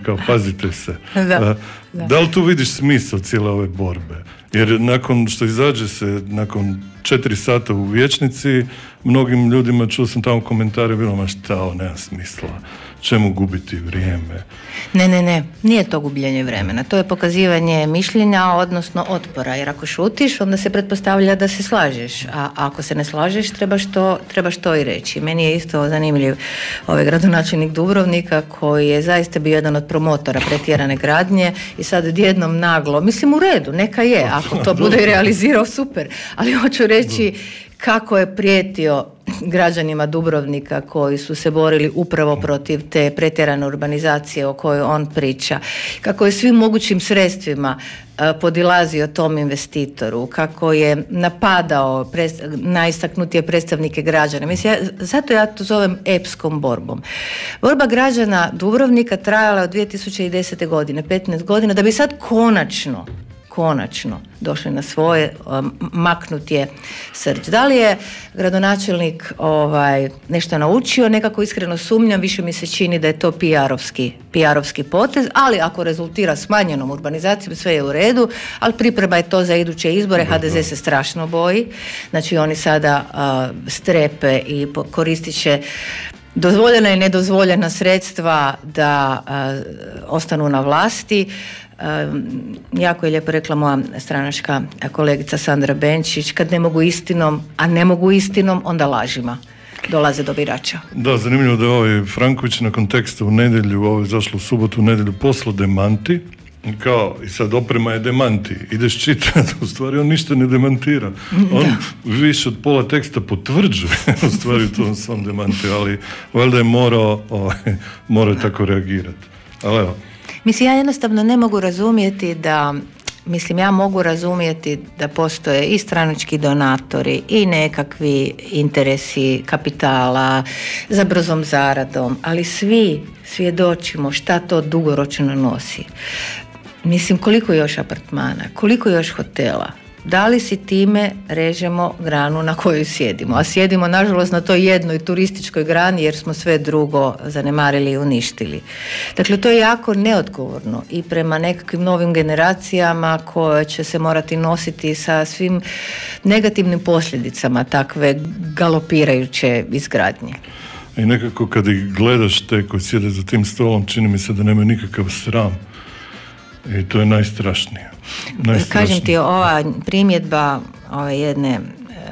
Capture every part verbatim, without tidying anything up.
kao pazite se. Da, da. da. Da li tu vidiš smisao cijele ove borbe? Jer nakon što izađe se, nakon četiri sata u vijećnici, mnogim ljudima, čuo sam tamo komentare, bilo ma šta, ovo nema smisla, čemu gubiti vrijeme? Ne, ne, ne, nije to gubljenje vremena, to je pokazivanje mišljenja, odnosno otpora, jer ako šutiš, onda se pretpostavlja da se slažeš, a ako se ne slažeš, trebaš to, trebaš to i reći. Meni je isto zanimljiv ovaj gradonačelnik Dubrovnika, koji je zaista bio jedan od promotora pretjerane gradnje i sad odjednom naglo, mislim u redu, neka je, ako to bude realizirao, super, ali hoću reći kako je prijetio građanima Dubrovnika koji su se borili upravo protiv te pretjerane urbanizacije o kojoj on priča, kako je svim mogućim sredstvima uh, podilazio tom investitoru, kako je napadao pres, najistaknutije predstavnike građana. Mislim, ja, zato ja to zovem epskom borbom. Borba građana Dubrovnika trajala od dvije tisuće desete. godine, petnaest godina, da bi sad konačno konačno došli na svoje, um, maknut je srđ. Da li je gradonačelnik ovaj, nešto naučio, nekako iskreno sumnjam, više mi se čini da je to P R-ovski, P R-ovski potez, ali ako rezultira smanjenom urbanizacijom, sve je u redu, ali priprema je to za iduće izbore, H D Z se strašno boji, znači oni sada uh, strepe i koristit će dozvoljena i nedozvoljena sredstva da uh, ostanu na vlasti. Um, jako je lijepo rekla moja stranačka kolegica Sandra Benčić, kad ne mogu istinom, a ne mogu istinom, onda lažima dolaze do birača. Da, zanimljivo da je ovaj Franković nakon teksta u nedjelju, ovo je zašlo u subotu u nedjelju, poslao demanti, kao, i sad oprema je demanti, ideš čitati, u stvari on ništa ne demantira, on da. više od pola teksta potvrđuje u stvari u tom svom demanti, ali valjda je morao, ovaj, morao tako reagirati. Ali evo. Mislim, ja jednostavno ne mogu razumjeti da, mislim, ja mogu razumjeti da postoje i stranački donatori i nekakvi interesi kapitala za brzom zaradom, ali svi svjedočimo šta to dugoročno nosi. Mislim, koliko još apartmana, koliko još hotela, da li si time režemo granu na kojoj sjedimo, a sjedimo nažalost na toj jednoj turističkoj grani jer smo sve drugo zanemarili i uništili. Dakle, to je jako neodgovorno i prema nekakvim novim generacijama koje će se morati nositi sa svim negativnim posljedicama takve galopirajuće izgradnje. I nekako kad ih gledaš te koji sjede za tim stolom, čini mi se da nemaju nikakav sram. I to je najstrašnije. najstrašnije. Kažem ti, ova primjedba ove jedne e,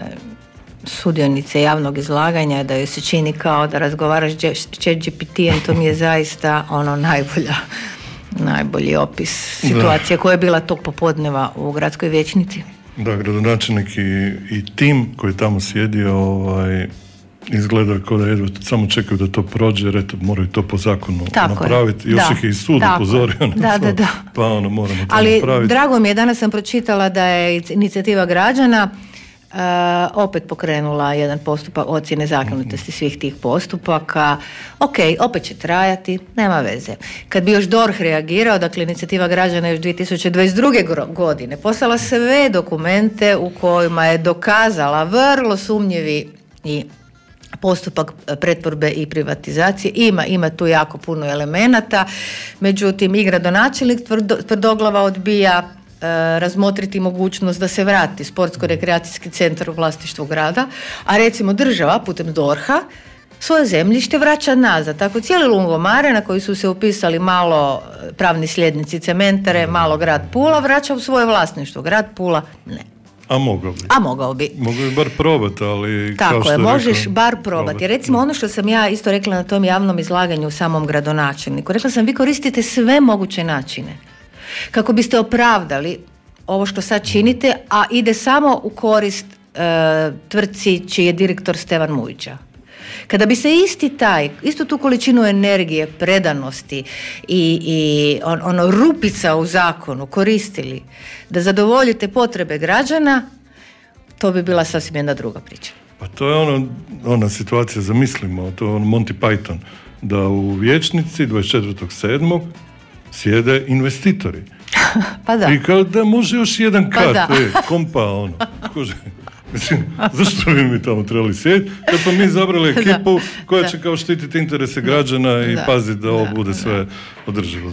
sudionice javnog izlaganja, da joj se čini kao da razgovaraš s Chat G P T-em, to mi je zaista ono najbolja, najbolji opis situacije da. koja je bila tog popodneva u gradskoj vijećnici. Da, gradonačelnik i, i tim koji tamo sjedio ovaj, izgleda kao da jedva samo čekaju da to prođe, jer eto, moraju to po zakonu tako napraviti. Još da. ih je i sud upozorio na da, to, da, da. pa ono, moramo to Ali napraviti. Ali drago mi je, danas sam pročitala da je inicijativa građana uh, opet pokrenula jedan postupak ocjene zakonitosti mm-hmm. svih tih postupaka. Ok, opet će trajati, nema veze. Kad bi još D O R H reagirao, dakle inicijativa građana još dvije tisuće dvadeset druge godine poslala sve dokumente u kojima je dokazala vrlo sumnjivi i postupak pretvorbe i privatizacije. Ima, ima tu jako puno elemenata, međutim i gradonačelnik tvrdo, tvrdoglava odbija e, razmotriti mogućnost da se vrati sportsko-rekreacijski centar u vlasništvu grada, a recimo država putem D O R H-a svoje zemljište vraća nazad. Tako cijeli Lungomare na koji su se upisali malo pravni sljednici cementare, malo grad Pula vraća u svoje vlasništvo. Grad Pula ne. A mogao bi. A mogao bi. Mogao bi bar probati, ali tako kao što je, je možeš rekao, bar probati. probati. Recimo ono što sam ja isto rekla na tom javnom izlaganju u samom gradonačelniku. Rekla sam, vi koristite sve moguće načine kako biste opravdali ovo što sad činite, a ide samo u korist e, tvrtci čiji je direktor Stevan Mujića. Kada bi se isti taj, istu tu količinu energije, predanosti i, i on, ono rupica u zakonu koristili da zadovoljite potrebe građana, to bi bila sasvim jedna druga priča. Pa to je ono, ona situacija, zamislimo, to je on Monty Python, da u vijećnici dvadeset četvrtog sedmog sjede investitori. Pa da. I kao da može još jedan kat, pa da. e, kompa, ono, kože. Mislim, zašto bi mi tamo trebali sjediti? Kad smo mi zabrali ekipu koja da. će kao štititi interese građana i da. paziti da ovo bude sve održivo.